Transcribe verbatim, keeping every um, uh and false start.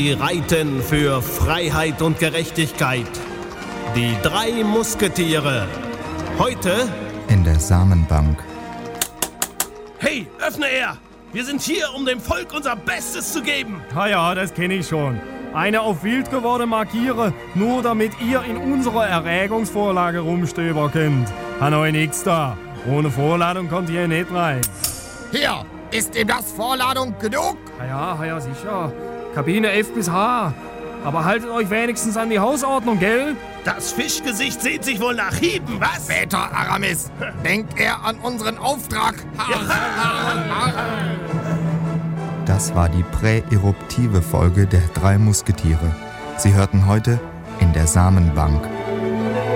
Sie reiten für Freiheit und Gerechtigkeit. Die drei Musketiere. Heute in der Samenbank. Hey, öffne er! Wir sind hier, um dem Volk unser Bestes zu geben. Ja, ja, das kenne ich schon. Eine auf wild geworden markiere, nur damit ihr in unserer Erwägungsvorlage rumstöber könnt. Han euch nix da. Ohne Vorladung kommt ihr nicht rein. Hier, ist ihm das Vorladung genug? Ja, ja, ja, sicher. Kabine F bis H. Aber haltet euch wenigstens an die Hausordnung, gell? Das Fischgesicht sehnt sich wohl nach Hieben, was? Später, Aramis. Denkt er an unseren Auftrag? Das war die präeruptive Folge der drei Musketiere. Sie hörten heute in der Samenbank.